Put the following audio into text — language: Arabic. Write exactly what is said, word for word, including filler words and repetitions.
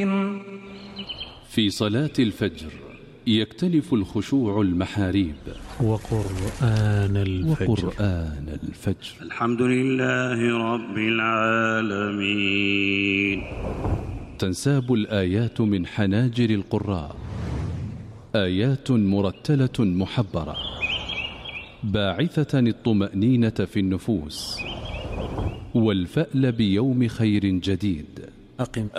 في صلاة الفجر يختلف الخشوع المحاريب. وقرآن الفجر, وقرآن الفجر. الحمد لله رب العالمين. تنساب الآيات من حناجر القراء، آيات مرتلة محبرة باعثة الطمأنينة في النفوس والفأل بيوم خير جديد. أقم